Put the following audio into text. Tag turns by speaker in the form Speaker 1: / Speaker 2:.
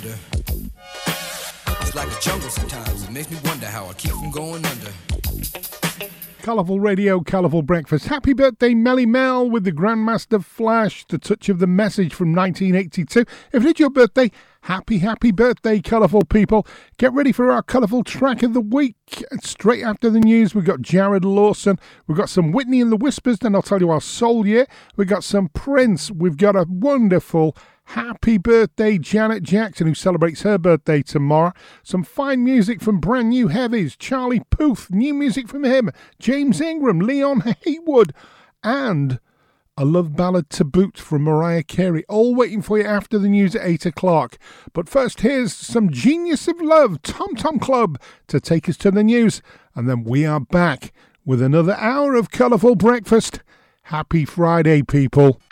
Speaker 1: It's like a jungle sometimes. It makes me wonder how I keep from going under.
Speaker 2: Colourful Radio, Colourful Breakfast. Happy birthday, Melly Mel, with the Grandmaster Flash, the touch of the message from 1982. If it's your birthday, happy birthday, colourful people. Get ready for our colourful track of the week. Straight after the news, we've got Jared Lawson. We've got some Whitney and the Whispers, then I'll tell you our soul year. We've got some Prince. We've got a wonderful happy birthday, Janet Jackson, who celebrates her birthday tomorrow. Some fine music from Brand New Heavies, Charlie Puth, new music from him, James Ingram, Leon Haywood, and a love ballad to boot from Mariah Carey, all waiting for you after the news at 8 o'clock. But first, here's some Genius of Love, Tom Tom Club, to take us to the news, and then we are back with another hour of colourful breakfast. Happy Friday, people.